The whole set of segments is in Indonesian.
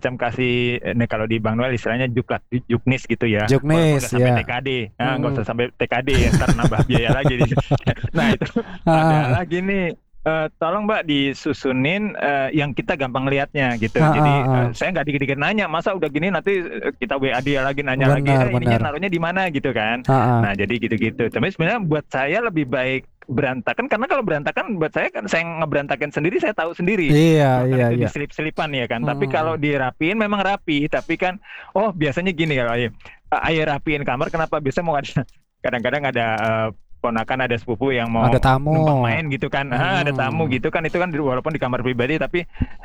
semacam kasih kalau di Bang Noel istilahnya juknis gitu ya. Walaupun Juknis nggak sampai ya. TKD, nggak Mm-mm. usah sampai TKD ya, ntar nambah biaya lagi. Nah itu ada Ah, lagi nih. Tolong Mbak disusunin yang kita gampang lihatnya gitu. ah, Jadi ah, ah. saya nggak dikit-dikit nanya, masa udah gini nanti kita WA dia lagi nanya lagi, Benar, ininya benar. naruhnya di mana gitu kan. Ah, ah. Nah jadi gitu-gitu. Tapi sebenarnya buat saya lebih baik berantakan karena kalau berantakan buat saya kan saya ngeberantakan sendiri saya tahu sendiri Iya, bahkan iya, itu iya. diselip-selipan ya kan. Tapi kalau Mm-mm. dirapiin memang rapi, tapi kan oh biasanya gini kalau ayo rapiin kamar kenapa biasa mau ada kadang-kadang ada ponakan ada sepupu yang Ada mau tamu. numpang main gitu kan, ada tamu Mm-mm. gitu kan itu kan walaupun di kamar pribadi tapi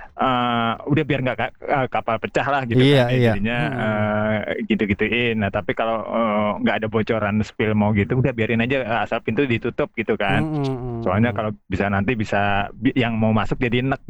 udah biar nggak kapal pecah lah gitu Iya, kan ya iya. jadinya Mm-mm. gitu-gituin. Nah tapi kalau nggak ada bocoran spill mau gitu udah biarin aja asal pintu ditutup gitu kan. Soalnya Mm-mm. kalau bisa nanti bisa yang mau masuk jadi enek.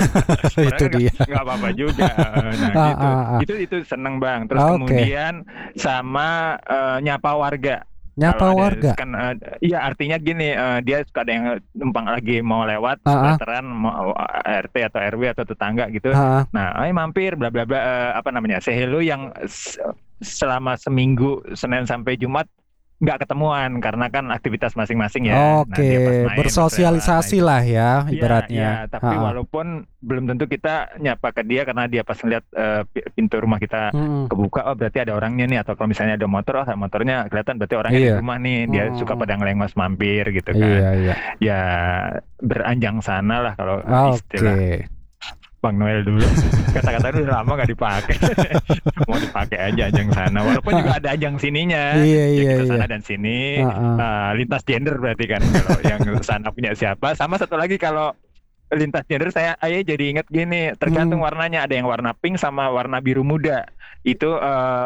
Itu Padahal dia. nggak apa-apa juga. Nah Ah, gitu. ah, ah. Itu seneng Bang. Terus Oke. kemudian sama nyapa warga. Kalau Nyapa ada warga. kan, iya artinya gini, dia suka ada yang numpang lagi mau lewat Ah, ah, veteran, mau RT atau RW atau tetangga gitu. ah, ah. Nah, ayo mampir, bla bla bla, apa namanya, say hello yang selama seminggu Senin sampai Jumat nggak ketemuan karena kan aktivitas masing-masing ya. Nah, Oke, dia pas main, pas lewat. Nah, bersosialisasi itu lah ya, iya, iya, ibaratnya. tapi Ah, ah. walaupun belum tentu kita nyapa ke dia karena dia pas ngeliat pintu rumah kita Mm-mm. kebuka, oh berarti ada orangnya nih. Atau kalau misalnya ada motor, oh motornya kelihatan berarti orangnya di Iya. rumah nih. Dia suka Mm-mm. pada ngelengos mampir gitu kan. Iya, iya. Ya beranjang sana lah kalau Oke. istilah Bang Noel dulu. Kata-kata itu udah lama nggak dipakai. Mau dipakai aja anjang sana. Walaupun juga ada anjang sininya. Iya, Ya iya, kita iya. sana dan sini. Ah, ah. Lintas gender berarti kan. Kalau yang sana punya siapa. Sama satu lagi kalau lintas gender saya jadi inget gini. Tergantung Mm. warnanya. Ada yang warna pink sama warna biru muda. Itu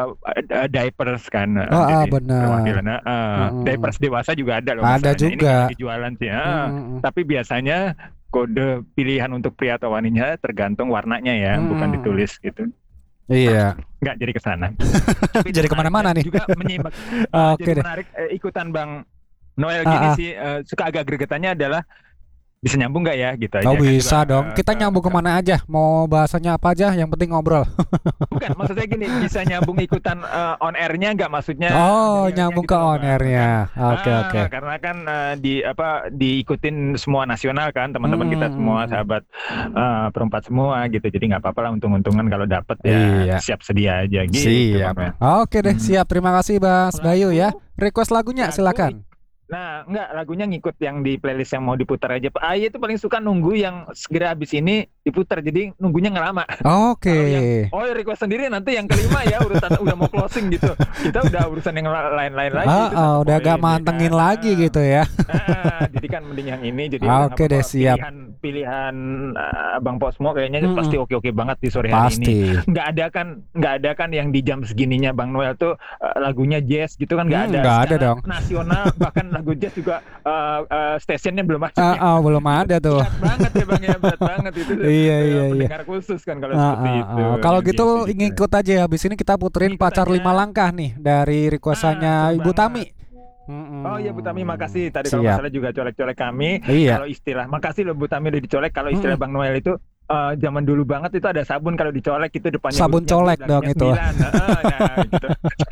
diapers kan. Ah, ah, Jadi benar. perwakilannya. Mm-mm. Diapers dewasa juga ada loh Ada masalahnya. Ini nggak juga. lagi jualan sih. Mm-mm. Tapi biasanya kode pilihan untuk pria atau wanita tergantung warnanya ya, bukan Mm-mm. ditulis gitu. Iya. Nggak jadi ke sana. Tapi itu Jadi menarik kemana-mana dan nih. juga menyimak. Oke Jadi deh. menarik ikutan Bang Noel gini Ah, ah. sih, suka agak gregetannya adalah bisa nyambung nggak ya gitu Oh aja kan juga. bisa dong. Kita nyambung kemana aja. Mau bahasanya apa aja. Yang penting ngobrol. Bukan, maksud saya gini, bisa nyambung ikutan on airnya nggak, maksudnya Oh dengarnya nyambung ke gitu loh on Bang, kan? airnya. Oke, oke. Karena kan di apa diikutin semua nasional kan, teman-teman kita semua Mm-mm. sahabat perempat semua gitu, jadi nggak apa-apa lah, untung-untungan kalau dapet ya Iya. siap sedia aja gitu Siap. Bang. Ya. Oke deh, siap. Terima kasih Mas Bayu ya. Lagu, Request lagunya lagu silakan. Nah, enggak, lagunya ngikut yang di playlist yang mau diputar aja. Pak Aye itu paling suka nunggu yang segera habis ini diputar, jadi nunggunya nggak lama. Oke. Kalau yang request sendiri nanti yang kelima ya urutan udah mau closing gitu. Kita udah urusan yang lain-lain lagi itu satu Udah agak poin ya mantengin kan. lagi gitu ya. Jadi kan mending yang ini, jadi udah nggak Oke deh, apa-apa, siap. pilihan Bang Posmo kayaknya Mm-mm. pasti oke-oke banget di sore hari ini. Pasti. Nggak ada kan yang di jam segininya Bang Noel tuh lagunya jazz gitu kan, nggak ada. Nggak ada Secara dong. nasional bahkan lagu jazz juga stasiunnya belum masuk ya. Belum ada tuh. Berat banget ya Bang ya, berat banget itu Iya, iya, iya. pendengar khusus kan kalau seperti itu Kalau yang gitu jazz gitu. ngikut aja. Habis ini kita puterin Ngikut Pacar Lima aja. Langkah nih dari requestannya Seru Ibu Tami. banget. Oh iya Bu Tami, makasih tadi kalau nggak Siap. salah juga colek-colek kami. Iya. Kalau istilah, makasih loh Bu Tami udah dicolek. Kalau istilah Mm-mm. Bang Noel itu zaman dulu banget itu ada sabun kalau dicolek itu depannya Sabun hurufnya B colek dong belakangnya itu. 9. Nah, gitu.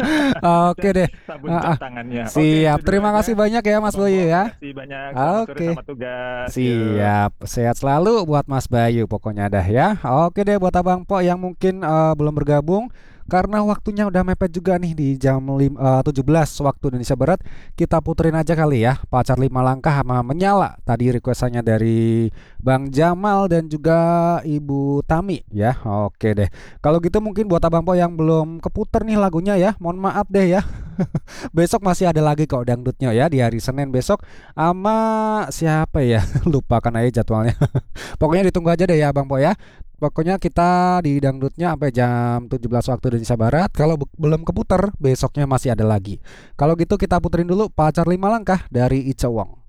Oke deh. Sabun Ah, jam ah. tangannya. Oke, Siap. itu dulu Terima aja. kasih banyak ya Mas Abang Bayu Pos, ya. makasih banyak. Selamat sore, Oke. selamat tugas. Yuk. Siap, sehat selalu buat Mas Bayu pokoknya dah ya. Oke deh buat Abang Po yang mungkin belum bergabung karena waktunya udah mepet juga nih di jam 17 waktu Indonesia Barat. Kita puterin aja kali ya Pacar Lima Langkah sama Menyala. Tadi requestannya dari Bang Jamal dan juga Ibu Tami ya. Oke deh. Kalau gitu mungkin buat Abang Po yang belum keputer nih lagunya ya, mohon maaf deh ya. Besok masih ada lagi kok dangdutnya ya di hari Senin besok sama siapa ya? Lupakan aja jadwalnya. Pokoknya ditunggu aja deh ya Bang Po ya. Pokoknya kita di dangdutnya sampai jam 17 waktu Indonesia Barat. Kalau belum keputer besoknya masih ada lagi. Kalau gitu kita puterin dulu Pacar Lima Langkah dari Ica Wong.